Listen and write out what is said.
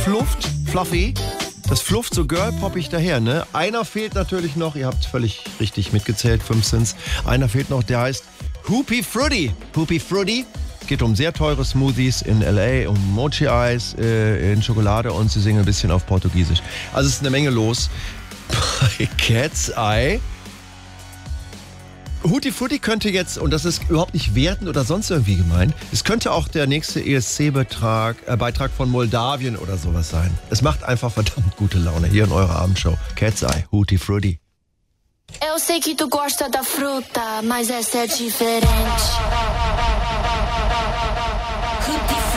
Fluffy. Das flufft so girl-poppig daher, ne? Einer fehlt natürlich noch, ihr habt völlig richtig mitgezählt, 5 sind's. Einer fehlt noch, der heißt Hoopi Fruity. Hoopi Fruity. Geht um sehr teure Smoothies in L.A., um Mochi-Eis in Schokolade und sie singen ein bisschen auf Portugiesisch. Also es ist eine Menge los bei Cat's Eye. Hoopi Fruity könnte jetzt, und das ist überhaupt nicht wertend oder sonst irgendwie gemeint, es könnte auch der nächste ESC-Beitrag von Moldawien oder sowas sein. Es macht einfach verdammt gute Laune hier in eurer Abendshow. Cat's Eye, Hoopi Fruity. Eu sei que tu gosta da fruta, mas essa é diferente. Hoopi